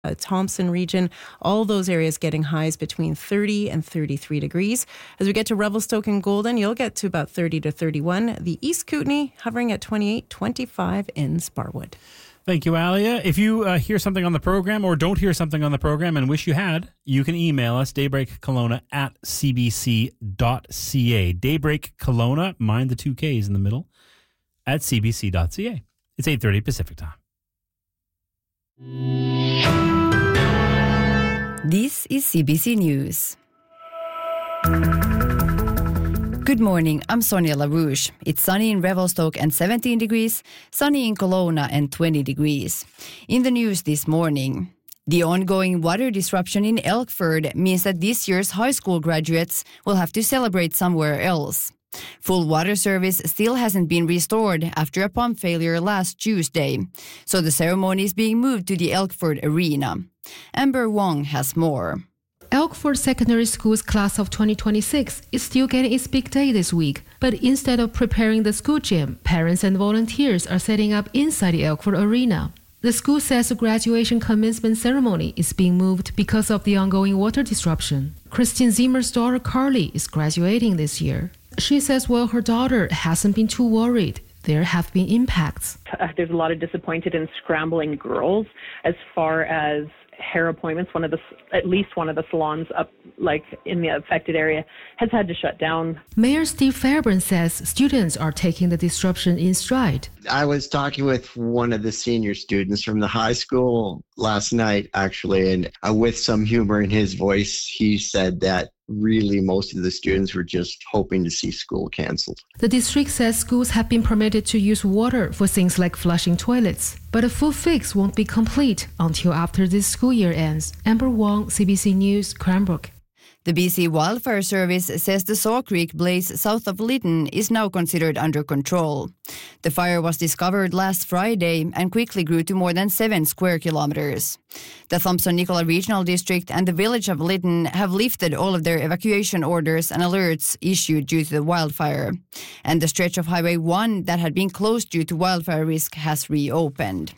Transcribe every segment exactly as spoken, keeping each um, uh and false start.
Uh, Thompson region, all those areas getting highs between thirty and thirty-three degrees. As we get to Revelstoke and Golden, you'll get to about thirty to thirty-one. The East Kootenay hovering at twenty-eight, twenty-five in Sparwood. Thank you, Alia. If you uh, hear something on the program or don't hear something on the program and wish you had, you can email us, daybreak kelowna at c b c dot c a. Daybreak Kelowna, mind the two Ks in the middle, at c b c dot c a. It's eight thirty Pacific time. This is C B C News. Good morning, I'm Sonia LaRouche. It's sunny in Revelstoke and seventeen degrees, sunny in Kelowna and twenty degrees. In the news this morning, the ongoing water disruption in Elkford means that this year's high school graduates will have to celebrate somewhere else. Full water service still hasn't been restored after a pump failure last Tuesday, so the ceremony is being moved to the Elkford Arena. Amber Wong has more. Elkford Secondary School's class of twenty twenty-six is still getting its big day this week, but instead of preparing the school gym, parents and volunteers are setting up inside the Elkford Arena. The school says the graduation commencement ceremony is being moved because of the ongoing water disruption. Christine Zimmer's daughter Carly is graduating this year. She says while her daughter hasn't been too worried, there have been impacts. Uh, there's a lot of disappointed and scrambling girls as far as hair appointments. One of the, at least one of the salons up like in the affected area has had to shut down. Mayor Steve Fairburn says students are taking the disruption in stride. I was talking with one of the senior students from the high school last night, actually, and uh, with some humor in his voice, he said that really most of the students were just hoping to see school canceled. The district says schools have been permitted to use water for things like flushing toilets, but a full fix won't be complete until after this school year ends. Amber Wong, C B C News, Cranbrook. The B C Wildfire Service says the Saw Creek blaze south of Lytton is now considered under control. The fire was discovered last Friday and quickly grew to more than seven square kilometers. The Thompson-Nicola Regional District and the village of Lytton have lifted all of their evacuation orders and alerts issued due to the wildfire. And the stretch of Highway one that had been closed due to wildfire risk has reopened.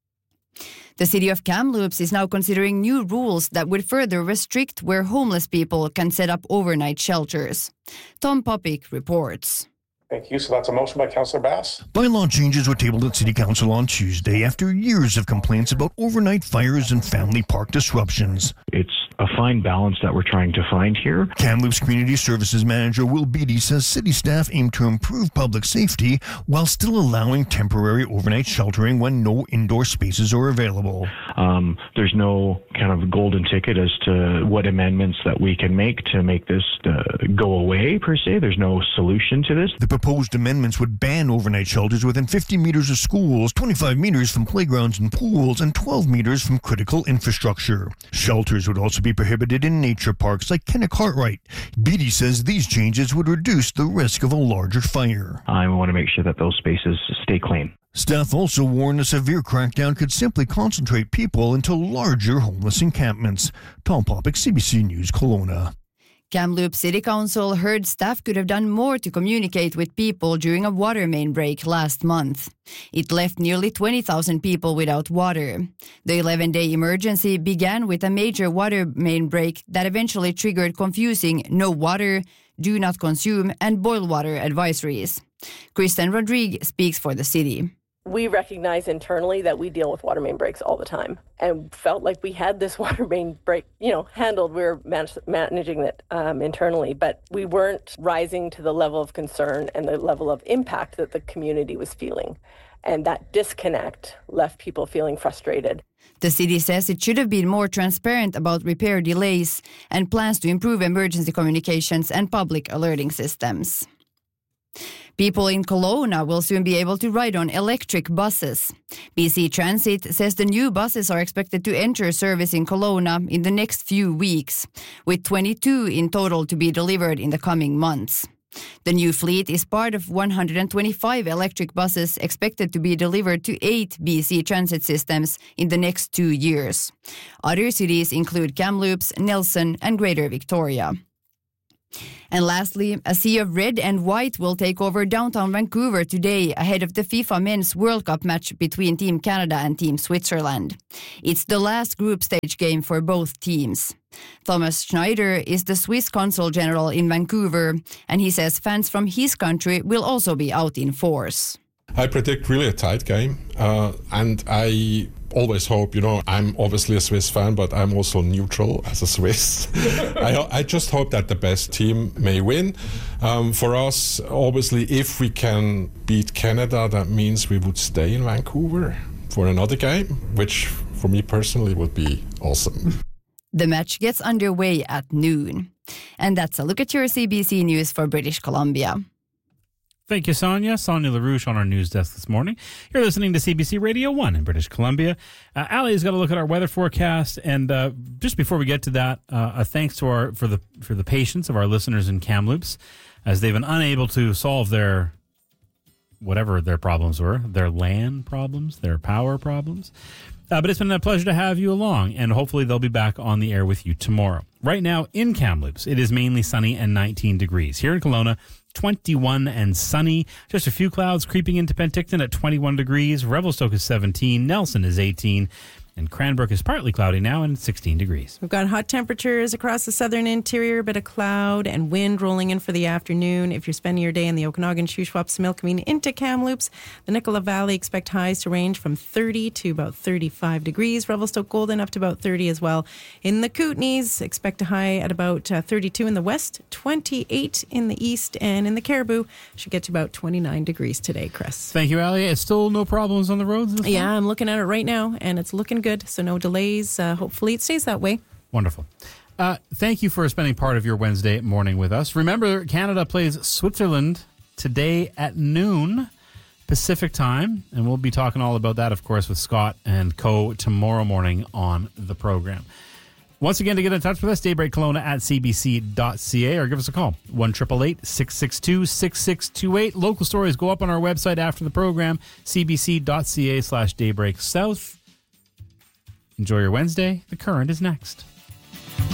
The city of Kamloops is now considering new rules that would further restrict where homeless people can set up overnight shelters. Tom Popik reports. Thank you. So that's a motion by Councillor Bass. Bylaw changes were tabled at City Council on Tuesday after years of complaints about overnight fires and family park disruptions. It's a fine balance that we're trying to find here. Kamloops Community Services Manager Will Beattie says city staff aim to improve public safety while still allowing temporary overnight sheltering when no indoor spaces are available. Um, there's no kind of golden ticket as to what amendments that we can make to make this uh, go away, per se. There's no solution to this. The proposed amendments would ban overnight shelters within fifty meters of schools, twenty-five meters from playgrounds and pools, and twelve meters from critical infrastructure. Shelters would also be prohibited in nature parks like Kenneck Cartwright. Beattie says these changes would reduce the risk of a larger fire. I want to make sure that those spaces stay clean. Staff also warned a severe crackdown could simply concentrate people into larger homeless encampments. Tom Popik, C B C News, Kelowna. Kamloops City Council heard staff could have done more to communicate with people during a water main break last month. It left nearly twenty thousand people without water. The eleven-day emergency began with a major water main break that eventually triggered confusing no water, do not consume, and boil water advisories. Kristen Rodriguez speaks for the city. We recognize internally that we deal with water main breaks all the time and felt like we had this water main break, you know, handled. We were man- managing it um, internally, but we weren't rising to the level of concern and the level of impact that the community was feeling. And that disconnect left people feeling frustrated. The city says it should have been more transparent about repair delays and plans to improve emergency communications and public alerting systems. People in Kelowna will soon be able to ride on electric buses. B C Transit says the new buses are expected to enter service in Kelowna in the next few weeks, with twenty-two in total to be delivered in the coming months. The new fleet is part of one hundred twenty-five electric buses expected to be delivered to eight B C Transit systems in the next two years. Other cities include Kamloops, Nelson, and Greater Victoria. And lastly, a sea of red and white will take over downtown Vancouver today ahead of the FIFA Men's World Cup match between Team Canada and Team Switzerland. It's the last group stage game for both teams. Thomas Schneider is the Swiss Consul General in Vancouver, and he says fans from his country will also be out in force. I predict really a tight game, uh, and I always hope, you know, I'm obviously a Swiss fan, but I'm also neutral as a Swiss. I, I just hope that the best team may win. Um, for us, obviously, if we can beat Canada, that means we would stay in Vancouver for another game, which for me personally would be awesome. The match gets underway at noon. And that's a look at your C B C News for British Columbia. Thank you, Sonia. Sonia LaRouche on our news desk this morning. You're listening to C B C Radio one in British Columbia. Uh, Allie's got a look at our weather forecast, and uh, just before we get to that, uh, a thanks to our for the for the patience of our listeners in Kamloops, as they've been unable to solve their whatever their problems were, their LAN problems, their power problems. Uh, but it's been a pleasure to have you along, and hopefully they'll be back on the air with you tomorrow. Right now in Kamloops, it is mainly sunny and nineteen degrees. Here in Kelowna, twenty-one and sunny. Just a few clouds creeping into Penticton at twenty-one degrees. Revelstoke is seventeen. Nelson is eighteen. And Cranbrook is partly cloudy now and sixteen degrees. We've got hot temperatures across the southern interior, a bit of cloud and wind rolling in for the afternoon. If you're spending your day in the Okanagan, Shuswap, Similkameen into Kamloops, the Nicola Valley, expect highs to range from thirty to about thirty-five degrees. Revelstoke Golden up to about thirty as well. In the Kootenays, expect a high at about uh, thirty-two in the west, twenty-eight in the east, and in the Caribou, should get to about twenty-nine degrees today, Chris. Thank you, Allie. It's still no problems on the roads this Yeah, morning? I'm looking at it right now, and it's looking good, so no delays. Uh, hopefully it stays that way. Wonderful. Uh, thank you for spending part of your Wednesday morning with us. Remember, Canada plays Switzerland today at noon Pacific time, and we'll be talking all about that, of course, with Scott and co tomorrow morning on the program. Once again, to get in touch with us, Daybreak Kelowna at c b c dot c a or give us a call, one eight eight eight, six six two, six six two eight. Local stories go up on our website after the program, c b c dot c a slash daybreak south. Enjoy your Wednesday. The Current is next.